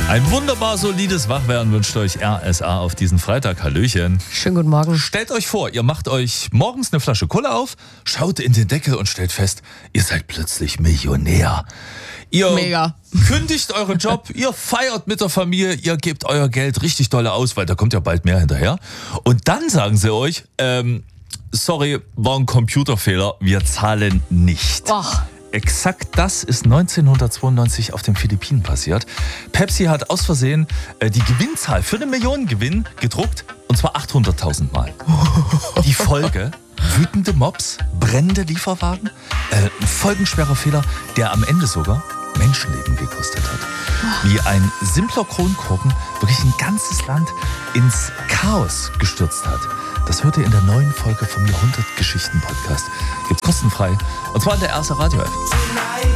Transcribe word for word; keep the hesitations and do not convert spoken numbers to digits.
Ein wunderbar solides Wachwerden wünscht euch R S A auf diesen Freitag. Hallöchen. Schönen guten Morgen. Stellt euch vor, ihr macht euch morgens eine Flasche Cola auf, schaut in den Deckel und stellt fest, ihr seid plötzlich Millionär. Ihr Mega. kündigt euren Job, ihr feiert mit der Familie, ihr gebt euer Geld richtig dolle aus, weil da kommt ja bald mehr hinterher. Und dann sagen sie euch, ähm, sorry, war ein Computerfehler, wir zahlen nicht. Och. Exakt das ist neunzehnhundertzweiundneunzig auf den Philippinen passiert. Pepsi hat aus Versehen äh, die Gewinnzahl für einen Millionengewinn gedruckt, und zwar achthunderttausend Mal. Die Folge: wütende Mobs, brennende Lieferwagen, äh, ein folgenschwerer Fehler, der am Ende sogar Menschenleben gekostet hat. Wie ein simpler Kronkorken wirklich ein ganzes Land ins Chaos gestürzt hat. Das hört ihr in der neuen Folge vom Jahrhundertgeschichten-Podcast. Gibt's kostenfrei. Und zwar in der ersten Radio-App.